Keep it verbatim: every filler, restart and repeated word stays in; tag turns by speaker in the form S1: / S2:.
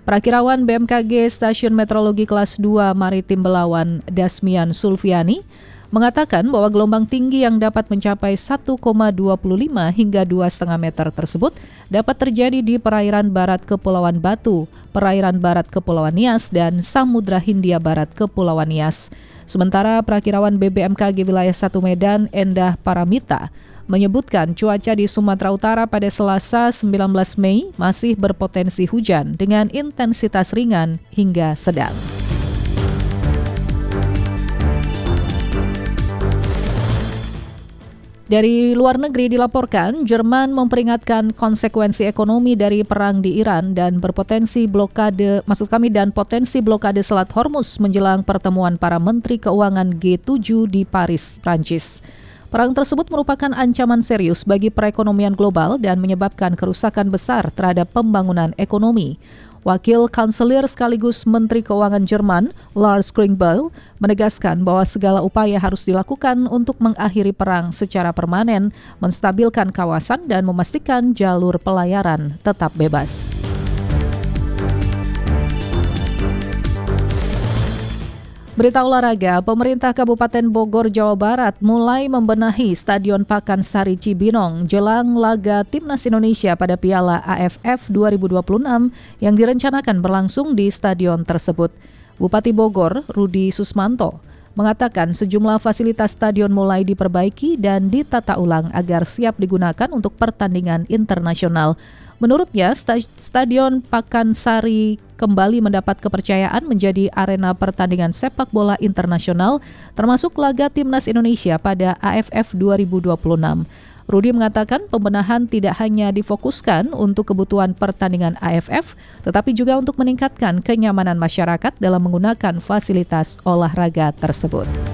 S1: Prakirawan B M K G Stasiun Meteorologi Kelas dua Maritim Belawan, Dasmian Sulfiani, mengatakan bahwa gelombang tinggi yang dapat mencapai satu koma dua lima hingga dua koma lima meter tersebut dapat terjadi di perairan barat Kepulauan Batu, perairan barat Kepulauan Nias, dan Samudra Hindia Barat Kepulauan Nias. Sementara Prakirawan B B M K G Wilayah satu Medan, Endah Paramita, menyebutkan cuaca di Sumatera Utara pada Selasa sembilan belas Mei masih berpotensi hujan dengan intensitas ringan hingga sedang. Dari luar negeri dilaporkan, Jerman memperingatkan konsekuensi ekonomi dari perang di Iran dan berpotensi blokade, maksud kami dan potensi blokade Selat Hormuz menjelang pertemuan para Menteri Keuangan G tujuh di Paris, Prancis. Perang tersebut merupakan ancaman serius bagi perekonomian global dan menyebabkan kerusakan besar terhadap pembangunan ekonomi. Wakil Kanselir sekaligus Menteri Keuangan Jerman, Lars Klingbeil, menegaskan bahwa segala upaya harus dilakukan untuk mengakhiri perang secara permanen, menstabilkan kawasan dan memastikan jalur pelayaran tetap bebas. Berita olahraga, pemerintah Kabupaten Bogor, Jawa Barat mulai membenahi Stadion Pakansari Cibinong jelang laga Timnas Indonesia pada Piala A F F dua ribu dua puluh enam yang direncanakan berlangsung di stadion tersebut. Bupati Bogor, Rudi Susmanto, mengatakan sejumlah fasilitas stadion mulai diperbaiki dan ditata ulang agar siap digunakan untuk pertandingan internasional. Menurutnya, Stadion Pakansari kembali mendapat kepercayaan menjadi arena pertandingan sepak bola internasional, termasuk laga Timnas Indonesia pada A F F dua ribu dua puluh enam. Rudi mengatakan pembenahan tidak hanya difokuskan untuk kebutuhan pertandingan A F F, tetapi juga untuk meningkatkan kenyamanan masyarakat dalam menggunakan fasilitas olahraga tersebut.